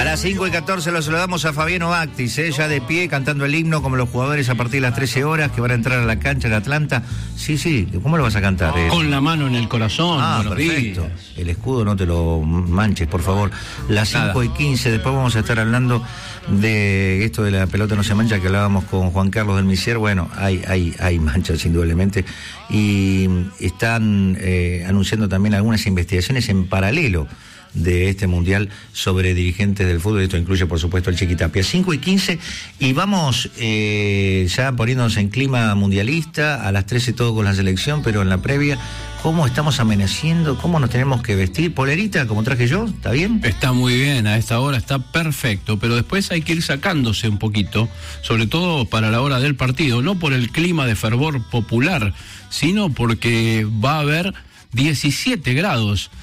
las 5:14 lo saludamos a Fabiano Actis, ya de pie, cantando el himno como los jugadores a partir de las 13 horas que van a entrar a la cancha de Atlanta. Sí, ¿cómo lo vas a cantar? Con la mano en el corazón. Perfecto. El escudo no te lo manches, por favor. Las 5:15, después vamos a estar hablando de esto de la pelota no se mancha, que hablábamos con Juan Carlos del Misier. Bueno, hay manchas indudablemente, y están anunciando también algunas investigaciones en paralelo de este mundial sobre dirigentes del fútbol. Esto incluye, por supuesto, al Chiquitapia. 5:15, y vamos ya poniéndonos en clima mundialista. A las 13 todo con la selección, pero en la previa, ¿cómo estamos amaneciendo? ¿Cómo nos tenemos que vestir? ¿Polerita, como traje yo? ¿Está bien? Está muy bien, a esta hora está perfecto, pero después hay que ir sacándose un poquito, sobre todo para la hora del partido, no por el clima de fervor popular, sino porque va a haber 17 grados